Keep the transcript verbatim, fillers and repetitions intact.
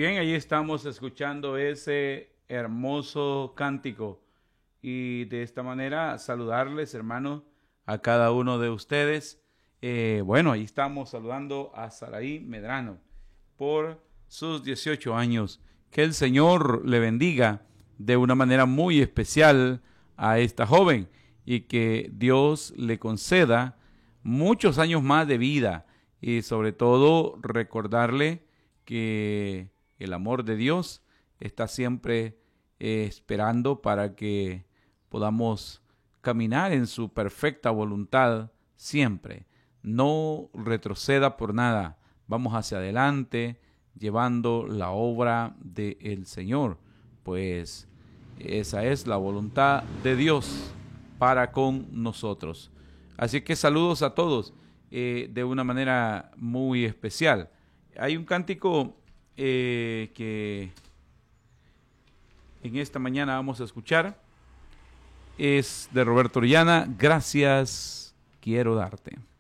Bien, ahí estamos escuchando ese hermoso cántico y de esta manera saludarles, hermanos, a cada uno de ustedes. Eh, bueno, ahí estamos saludando a Saraí Medrano por sus dieciocho años. Que el Señor le bendiga de una manera muy especial a esta joven y que Dios le conceda muchos años más de vida y sobre todo recordarle que el amor de Dios está siempre eh, esperando para que podamos caminar en su perfecta voluntad siempre. No retroceda por nada. Vamos hacia adelante llevando la obra del Señor, pues esa es la voluntad de Dios para con nosotros. Así que saludos a todos eh, de una manera muy especial. Hay un cántico eh, que en esta mañana vamos a escuchar. Es de Roberto Orellana, Gracias quiero darte.